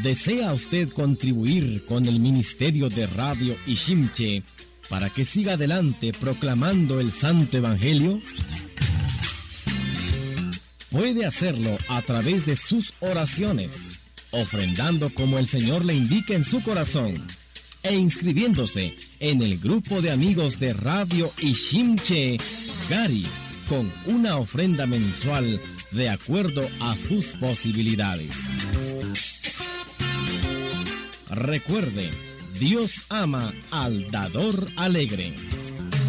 ¿Desea usted contribuir con el ministerio de Radio Ishimche para que siga adelante proclamando el Santo Evangelio? Puede hacerlo a través de sus oraciones, ofrendando como el Señor le indique en su corazón, e inscribiéndose en el grupo de amigos de Radio Ishimche Gari, con una ofrenda mensual de acuerdo a sus posibilidades. Recuerde, Dios ama al dador alegre.